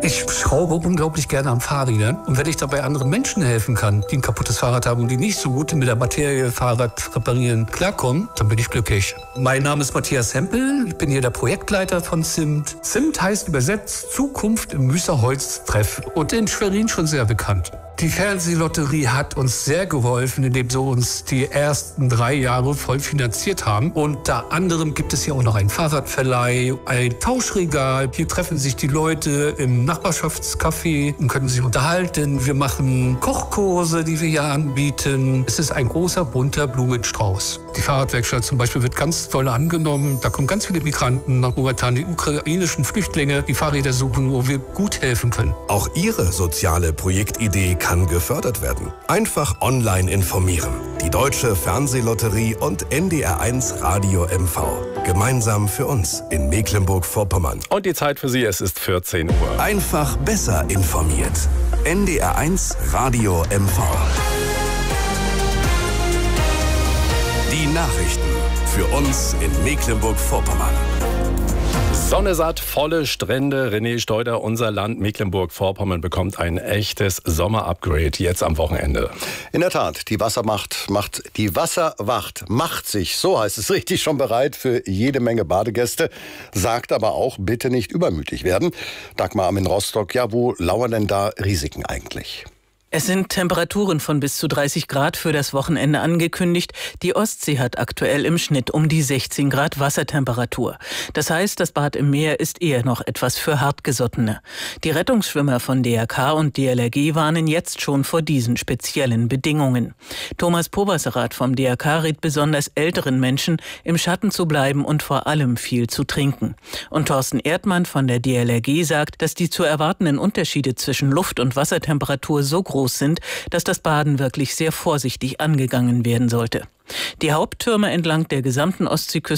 Ich schraube unglaublich gerne am Fahrrädern. Und wenn ich dabei anderen Menschen helfen kann, die ein kaputtes Fahrrad haben und die nicht so gut mit der Materie Fahrrad reparieren klarkommen, dann bin ich glücklich. Mein Name ist Matthias Hempel. Ich bin hier der Projektleiter von ZIMT. ZIMT heißt übersetzt Zukunft im Müßerholz-Treff und in Schwerin schon sehr bekannt. Die Fernsehlotterie hat uns sehr geholfen, indem sie uns die ersten 3 Jahre voll finanziert haben. Unter anderem gibt es hier auch noch einen Fahrradverleih, ein Tauschregal. Hier treffen sich die Leute im Nachbarschaftscafé und können sich unterhalten. Wir machen Kochkurse, die wir hier anbieten. Es ist ein großer, bunter Blumenstrauß. Die Fahrradwerkstatt zum Beispiel wird ganz toll angenommen. Da kommen ganz viele Migranten nach momentan, die ukrainischen Flüchtlinge, die Fahrräder suchen, wo wir gut helfen können. Auch Ihre soziale Projektidee kann gefördert werden. Einfach online informieren. Die Deutsche Fernsehlotterie und NDR1 Radio MV. Gemeinsam für uns in Mecklenburg-Vorpommern. Und die Zeit für Sie, es ist 14 Uhr. Einfach besser informiert. NDR1 Radio MV. Die Nachrichten für uns in Mecklenburg-Vorpommern. Sonne satt, volle Strände. René Steuder, unser Land Mecklenburg-Vorpommern bekommt ein echtes Sommer-Upgrade jetzt am Wochenende. In der Tat, die Wasserwacht macht sich, so heißt es richtig, schon bereit für jede Menge Badegäste, sagt aber auch, bitte nicht übermütig werden. Dagmar in Rostock, ja, wo lauern denn da Risiken eigentlich? Es sind Temperaturen von bis zu 30 Grad für das Wochenende angekündigt. Die Ostsee hat aktuell im Schnitt um die 16 Grad Wassertemperatur. Das heißt, das Bad im Meer ist eher noch etwas für Hartgesottene. Die Rettungsschwimmer von DRK und DLRG warnen jetzt schon vor diesen speziellen Bedingungen. Thomas Poberserath vom DRK rät besonders älteren Menschen, im Schatten zu bleiben und vor allem viel zu trinken. Und Thorsten Erdmann von der DLRG sagt, dass die zu erwartenden Unterschiede zwischen Luft- und Wassertemperatur so groß sind, dass das Baden wirklich sehr vorsichtig angegangen werden sollte. Die Haupttürme entlang der gesamten Ostseeküste